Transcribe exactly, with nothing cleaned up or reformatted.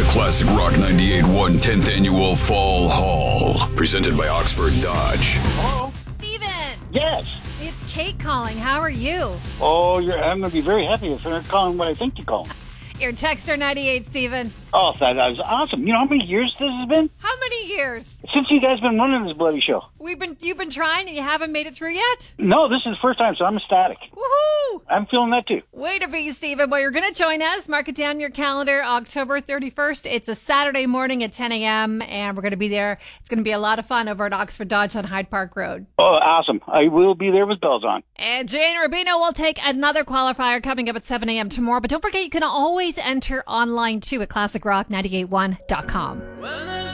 Classic Rock ninety-eight point one tenth Annual Fall Haul. Presented by Oxford Dodge. Hello? Steven! Yes. It's Kate calling. How are you? Oh, you're, I'm going to be very happy if they're calling what I think you're calling. You're Texter ninety-eight, Steven. Oh, that, that was awesome. You know how many years this has been? How many years? Since you guys been running this bloody show. We've been you've been trying and you haven't made it through yet? No, this is the first time, so I'm ecstatic. Woohoo! I'm feeling that too. Way to be, Steven. Well, you're going to join us. Mark it down in your calendar, October thirty-first. It's a Saturday morning at ten a.m., and we're going to be there. It's going to be a lot of fun over at Oxford Dodge on Hyde Park Road. Oh, awesome. I will be there with bells on. And Jane Rubino will take another qualifier coming up at seven a.m. tomorrow. But don't forget, you can always enter online, too, at classic rock nine eight one dot com.